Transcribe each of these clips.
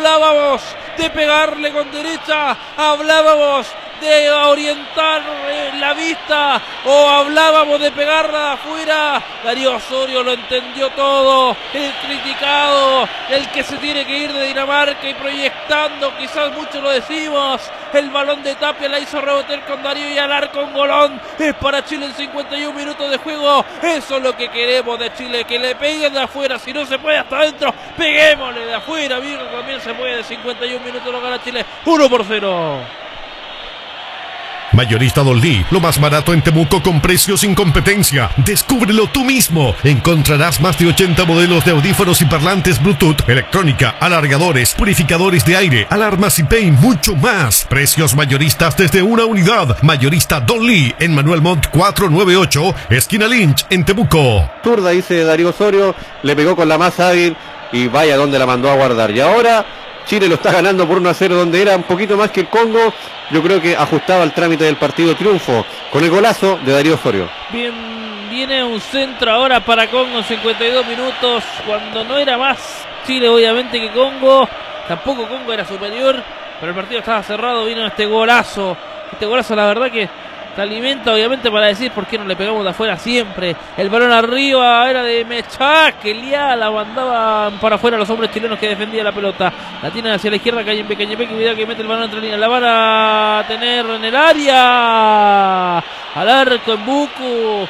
hablábamos de pegarle con derecha, hablábamos de orientar la vista o hablábamos de pegarla afuera. Darío Osorio lo entendió todo, el criticado, el que se tiene que ir de Dinamarca y proyectando, quizás mucho lo decimos, el balón de Tapia la hizo rebotar con Darío y al arco un golón. Es para Chile en 51 minutos de juego. Eso es lo que queremos de Chile, que le peguen de afuera, si no se puede hasta adentro, peguémosle de afuera, amigo, también se puede. 51 minutos lo gana Chile, 1-0. Mayorista Don Lee, lo más barato en Temuco con precios sin competencia. Descúbrelo tú mismo. Encontrarás más de 80 modelos de audífonos y parlantes Bluetooth, electrónica, alargadores, purificadores de aire, alarmas y y mucho más. Precios mayoristas desde una unidad. Mayorista Don Lee en Manuel Montt 498, esquina Lynch, en Temuco. Zurda, dice Darío Osorio, le pegó con la más hábil y vaya donde la mandó a guardar. Y ahora Chile lo está ganando por 1-0, donde era un poquito más que el Congo. Yo creo que ajustaba el trámite del partido, triunfo con el golazo de Darío Osorio. Bien, viene un centro ahora para Congo en 52 minutos, cuando no era más Chile obviamente que Congo. Tampoco Congo era superior, pero el partido estaba cerrado. Vino este golazo la verdad que te alimenta obviamente para decir por qué no le pegamos de afuera siempre. El balón arriba era de Mechá, que la mandaban para afuera los hombres chilenos que defendían la pelota. La tienen hacia la izquierda, cae en Pequeñepec, cuidado que mete el balón entre líneas. La van a tener en el área, al arco en Bucu,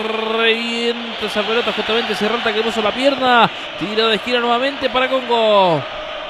revienta esa pelota justamente Serralta que puso la pierna, tiro de esquina nuevamente para Congo.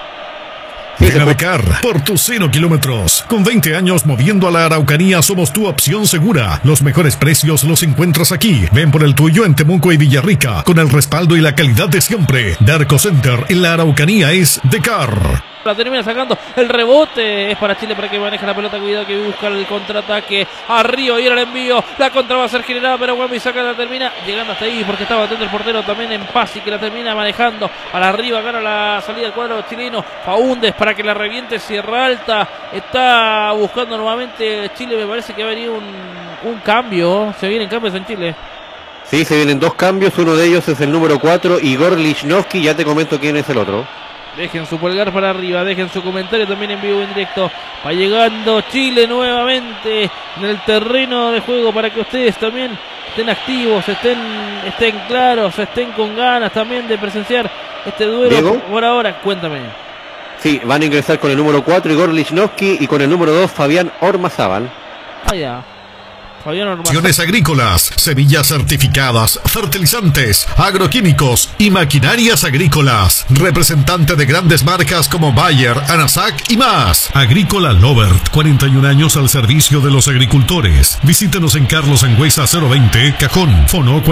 Ven a Becar por tus 0 kilómetros. Con 20 años moviendo a la Araucanía, somos tu opción segura. Los mejores precios los encuentras aquí. Ven por el tuyo en Temuco y Villarrica, con el respaldo y la calidad de siempre. Darco Center en la Araucanía es Becar. La termina sacando, el rebote es para Chile para que maneje la pelota, cuidado que busca el contraataque, arriba y era el envío, la contra va a ser generada, pero Guambi saca, la termina llegando hasta ahí porque estaba atento el portero también en paz y que la termina manejando, a la arriba gana la salida del cuadro chileno, Faúndez para que la reviente Sierra Alta, está buscando nuevamente Chile, me parece que va a venir un cambio, se vienen cambios en Chile. Sí, se vienen dos cambios, uno de ellos es el número 4, Igor Lichnowsky, ya te comento quién es el otro. Dejen su pulgar para arriba, dejen su comentario también en vivo, en directo. Va llegando Chile nuevamente en el terreno de juego para que ustedes también estén activos, estén claros, estén con ganas también de presenciar este duelo. ¿Diego? Por ahora, cuéntame. Sí, van a ingresar con el número 4 Igor Lichnowsky y con el número 2 Fabián Ormazábal. Ah, ya. Acciones agrícolas, semillas certificadas, fertilizantes, agroquímicos y maquinarias agrícolas. Representante de grandes marcas como Bayer, Anasac y más. Agrícola Lovert, 41 años al servicio de los agricultores. Visítenos en Carlos Angüesa 020, Cajón, Fono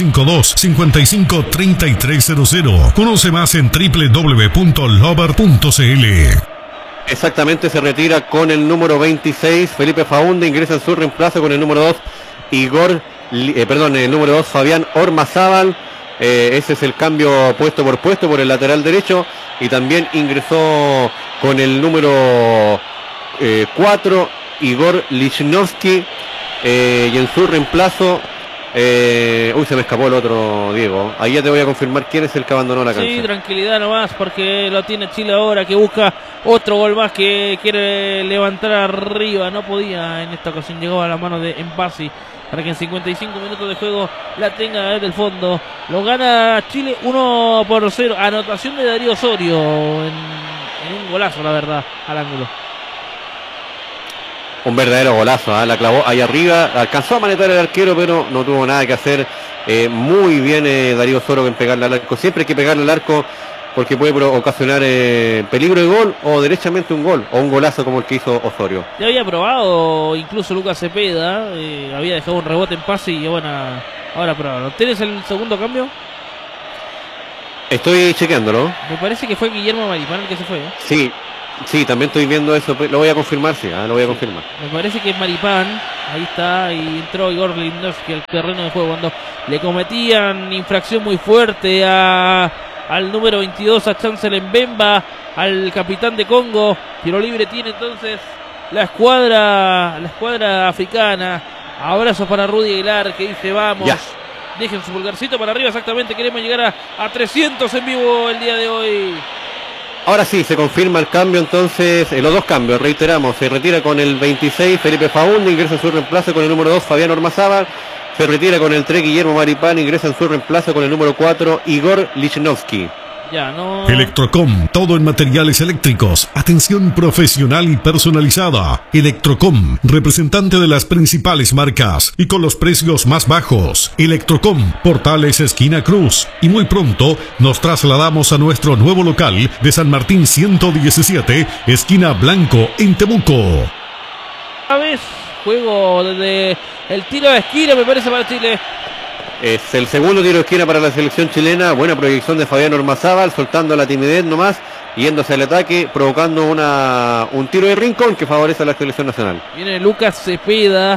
452-553300. Conoce más en www.lovert.cl. Exactamente, se retira con el número 26 Felipe Faúndez, ingresa en su reemplazo con el número 2 el número 2 Fabián Ormazábal. Ese es el cambio puesto por el lateral derecho, y también ingresó con el número 4 Igor Lichnowsky, y en su reemplazo se me escapó el otro, Diego. Ahí ya te voy a confirmar quién es el que abandonó la cancha. Sí, tranquilidad nomás, porque lo tiene Chile ahora, que busca otro gol más, que quiere levantar arriba. No podía en esta ocasión, llegó a la mano de Empasi para que en 55 minutos de juego la tenga desde el fondo. Lo gana Chile 1-0. Anotación de Darío Osorio en un golazo, la verdad, al ángulo. Un verdadero golazo, la clavó ahí arriba, alcanzó a manejar el arquero, pero no tuvo nada que hacer. Muy bien Darío Osorio en pegarle al arco. Siempre hay que pegarle al arco porque puede ocasionar peligro de gol o derechamente un gol o un golazo como el que hizo Osorio. Ya había probado incluso Lucas Cepeda, había dejado un rebote en pase y bueno, ahora probado. ¿Tienes el segundo cambio? Estoy chequeándolo. Me parece que fue Guillermo Maripán el que se fue. Sí, también estoy viendo eso, lo voy a confirmar, lo voy a confirmar. Me parece que es Maripán, ahí está, y entró Igor Lichnowsky al terreno de juego cuando le cometían infracción muy fuerte al número 22, a Chancellor Mbemba, al capitán de Congo. Tiro libre tiene entonces la escuadra africana. Abrazos para Rudy Aguilar, que dice vamos. Ya. Dejen su pulgarcito para arriba, exactamente, queremos llegar a 300 en vivo el día de hoy. Ahora sí, se confirma el cambio entonces, los dos cambios, reiteramos, se retira con el 26 Felipe Faúndez, ingresa en su reemplazo con el número 2 Fabián Ormazábal, se retira con el 3 Guillermo Maripán, ingresa en su reemplazo con el número 4 Igor Lichnowsky. Ya, no. Electrocom, todo en materiales eléctricos, atención profesional y personalizada. Electrocom, representante de las principales marcas y con los precios más bajos. Electrocom, Portales esquina Cruz. Y muy pronto nos trasladamos a nuestro nuevo local de San Martín 117, esquina Blanco, en Temuco. A vez, juego desde el tiro de esquina, me parece, para Chile. Es el segundo tiro de esquina para la selección chilena. Buena proyección de Fabián Ormazábal, soltando la timidez nomás, yéndose al ataque, provocando un tiro de rincón que favorece a la selección nacional. Viene Lucas Cepeda,